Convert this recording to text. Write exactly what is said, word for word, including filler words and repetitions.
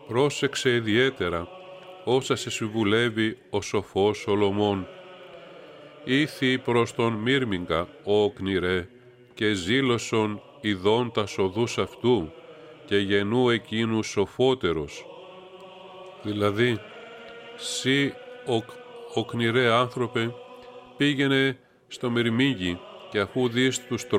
πρόσεξε ιδιαίτερα όσα σε συμβουλεύει ο σοφός Σολομών. Ήθη προς τον Μύρμιγκα, ο κνηρέ, και ζήλωσον ειδών τα οδούς αυτού, και γενού εκείνου σοφότερος. Δηλαδή, σύ ο, ο κνηρέ άνθρωπε, πήγαινε στο Μυρμήγκι, και αφού δεις τους